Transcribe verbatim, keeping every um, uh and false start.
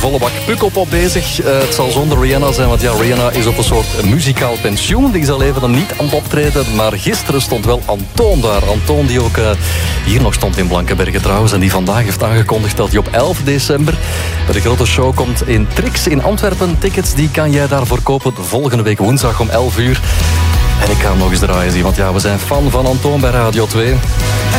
volle bak Pukkelpop bezig. Uh, het zal zonder Rihanna zijn, want ja, Rihanna is op een soort muzikaal pensioen. Die zal even dan niet aan het optreden, maar gisteren stond wel Antoon daar. Antoon die ook uh, hier nog stond in Blankenberge trouwens. En die vandaag heeft aangekondigd dat hij op elf december bij de grote show komt in Trix in Antwerpen. Tickets die kan jij daarvoor kopen volgende week woensdag om elf uur. En ik ga hem nog eens draaien zien, want ja, we zijn fan van Antoon bij Radio twee.